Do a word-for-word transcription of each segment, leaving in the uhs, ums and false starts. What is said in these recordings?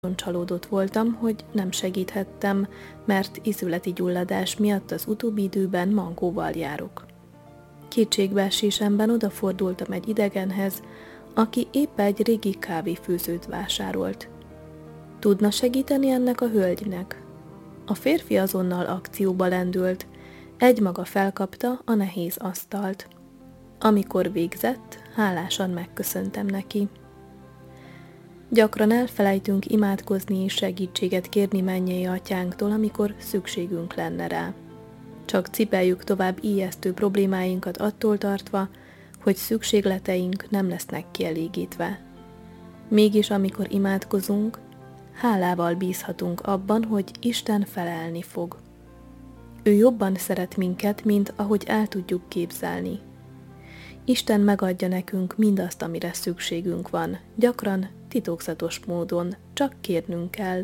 Csalódott voltam, hogy nem segíthettem, mert ízületi gyulladás miatt az utóbbi időben mankóval járok. Kétségbeesésemben odafordultam egy idegenhez, aki épp egy régi kávéfőzőt vásárolt. Tudna segíteni ennek a hölgynek? A férfi azonnal akcióba lendült, egymaga felkapta a nehéz asztalt. Amikor végzett, hálásan megköszöntem neki. Gyakran elfelejtünk imádkozni és segítséget kérni mennyei atyánktól, amikor szükségünk lenne rá. Csak cipeljük tovább ijesztő problémáinkat attól tartva, hogy szükségleteink nem lesznek kielégítve. Mégis amikor imádkozunk, hálával bízhatunk abban, hogy Isten felelni fog. Ő jobban szeret minket, mint ahogy el tudjuk képzelni. Isten megadja nekünk mindazt, amire szükségünk van, gyakran titokzatos módon, csak kérnünk kell.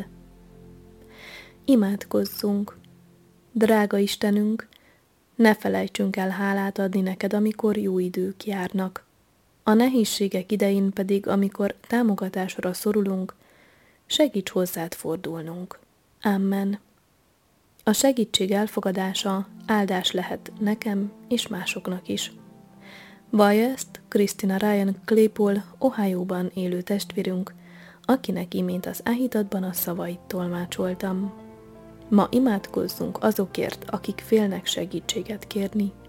Imádkozzunk! Drága Istenünk, ne felejtsünk el hálát adni neked, amikor jó idők járnak. A nehézségek idején pedig, amikor támogatásra szorulunk, segíts hozzád fordulnunk. Amen. A segítség elfogadása áldás lehet nekem és másoknak is. Vallja ezt Christina Ryan Claypool, Ohioban élő testvérünk, akinek imént az áhítatban a szavait tolmácsoltam. Ma imádkozzunk azokért, akik félnek segítséget kérni.